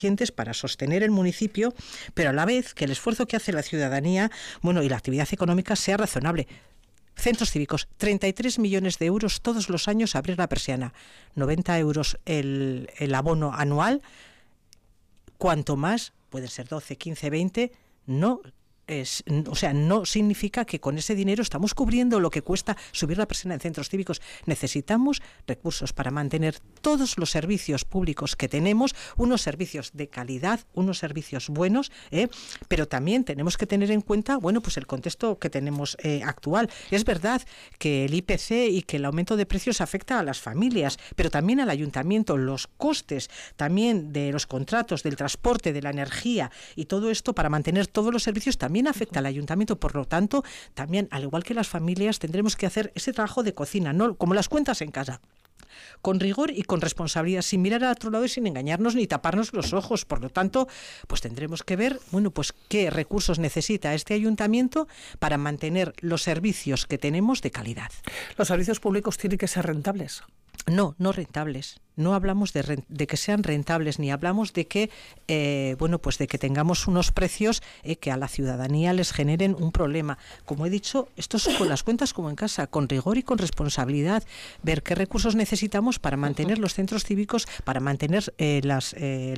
para sostener el municipio, pero a la vez que el esfuerzo que hace la ciudadanía, y la actividad económica sea razonable. Centros cívicos, 33 millones de euros todos los años a abrir la persiana, 90 euros el abono anual, cuanto más, pueden ser 12, 15, 20, no significa que con ese dinero estamos cubriendo lo que cuesta subir la persiana en centros cívicos. Necesitamos recursos para mantener todos los servicios públicos que tenemos, unos servicios de calidad, unos servicios buenos, pero también tenemos que tener en cuenta, pues el contexto que tenemos actual. Es verdad que el IPC y que el aumento de precios afecta a las familias, pero también al ayuntamiento, los costes también de los contratos, del transporte, de la energía y todo esto para mantener todos los servicios también afecta al ayuntamiento. Por lo tanto, también, al igual que las familias, tendremos que hacer ese trabajo de cocina, no como las cuentas en casa, con rigor y con responsabilidad, sin mirar al otro lado y sin engañarnos ni taparnos los ojos. Por lo tanto, pues tendremos que ver, qué recursos necesita este ayuntamiento para mantener los servicios que tenemos de calidad. ¿Los servicios públicos tienen que ser rentables? No rentables. No hablamos de que sean rentables, ni hablamos de que de que tengamos unos precios que a la ciudadanía les generen un problema. Como he dicho, esto es con las cuentas como en casa, con rigor y con responsabilidad, ver qué recursos necesitamos para mantener los centros cívicos, para mantener los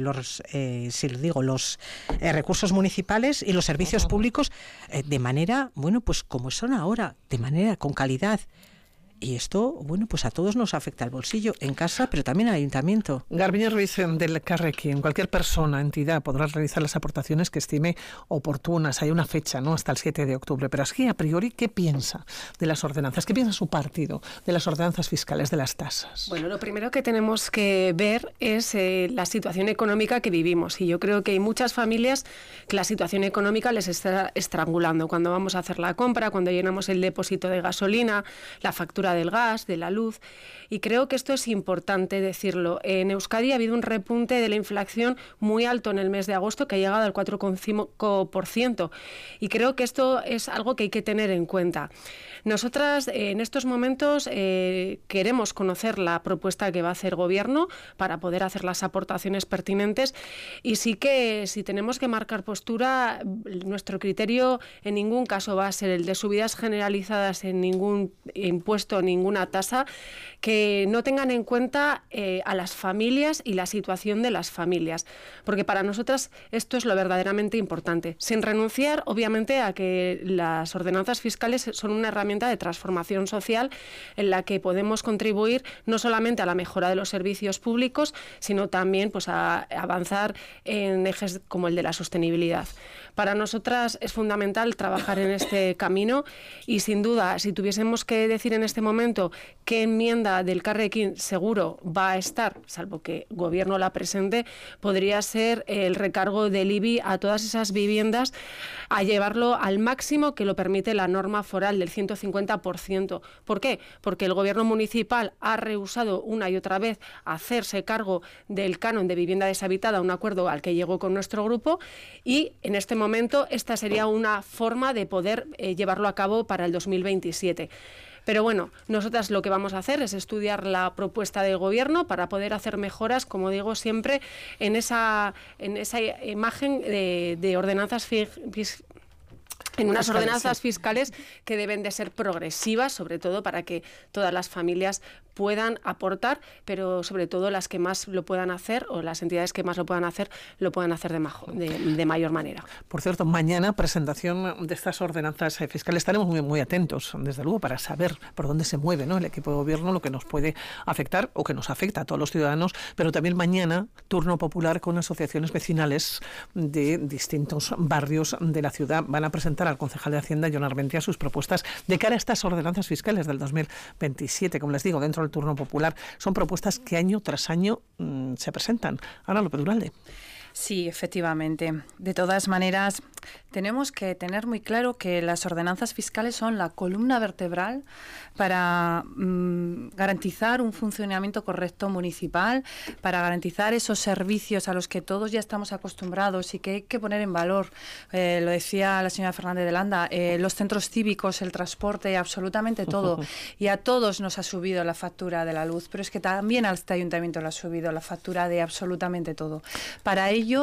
recursos municipales y los servicios públicos de manera, como son ahora, de manera con calidad. Y esto, a todos nos afecta al bolsillo, en casa, pero también al ayuntamiento. Garbiñe Ruiz, del Carrequín, cualquier persona, entidad, podrá realizar las aportaciones que estime oportunas. Hay una fecha, ¿no?, hasta el 7 de octubre. Pero así, a priori, ¿qué piensa de las ordenanzas? ¿Qué piensa su partido de las ordenanzas fiscales, de las tasas? Bueno, lo primero que tenemos que ver es la situación económica que vivimos. Y yo creo que hay muchas familias que la situación económica les está estrangulando. Cuando vamos a hacer la compra, cuando llenamos el depósito de gasolina, la factura del gas, de la luz, y creo que esto es importante decirlo. En Euskadi ha habido un repunte de la inflación muy alto en el mes de agosto, que ha llegado al 4,5%, y creo que esto es algo que hay que tener en cuenta. Nosotras en estos momentos queremos conocer la propuesta que va a hacer Gobierno para poder hacer las aportaciones pertinentes, y sí que si tenemos que marcar postura, nuestro criterio en ningún caso va a ser el de subidas generalizadas en ningún impuesto, ninguna tasa, que no tengan en cuenta a las familias y la situación de las familias, porque para nosotras esto es lo verdaderamente importante, sin renunciar obviamente a que las ordenanzas fiscales son una herramienta de transformación social en la que podemos contribuir no solamente a la mejora de los servicios públicos, sino también a avanzar en ejes como el de la sostenibilidad. Para nosotras es fundamental trabajar en este camino, y sin duda, si tuviésemos que decir en este momento qué enmienda del Carrequín seguro va a estar, salvo que Gobierno la presente, podría ser el recargo del IBI a todas esas viviendas, a llevarlo al máximo que lo permite la norma foral del 150%. ¿Por qué? Porque el Gobierno municipal ha rehusado una y otra vez hacerse cargo del canon de vivienda deshabitada, un acuerdo al que llegó con nuestro grupo, y en este momento esta sería una forma de poder llevarlo a cabo para el 2027. Pero bueno, nosotras lo que vamos a hacer es estudiar la propuesta del Gobierno para poder hacer mejoras, como digo siempre, en esa imagen de ordenanzas en unas ordenanzas fiscales que deben de ser progresivas, sobre todo para que todas las familias puedan aportar, pero sobre todo las que más lo puedan hacer, o las entidades que más lo puedan hacer de mayor manera. Por cierto, mañana presentación de estas ordenanzas fiscales. Estaremos muy, muy atentos, desde luego, para saber por dónde se mueve, ¿no?, el equipo de Gobierno, lo que nos puede afectar o que nos afecta a todos los ciudadanos, pero también mañana turno popular con asociaciones vecinales de distintos barrios de la ciudad. Van a presentar al concejal de Hacienda, Jon Armentia, sus propuestas de cara a estas ordenanzas fiscales del 2027. Como les digo, dentro del turno popular son propuestas que año tras año se presentan. Ana López Uralde. Sí, efectivamente. De todas maneras, Tenemos que tener muy claro que las ordenanzas fiscales son la columna vertebral para garantizar un funcionamiento correcto municipal, para garantizar esos servicios a los que todos ya estamos acostumbrados y que hay que poner en valor. Lo decía la señora Fernández de Landa, los centros cívicos, el transporte, absolutamente todo. Y a todos nos ha subido la factura de la luz, pero es que también a este ayuntamiento le ha subido la factura de absolutamente todo. Para ello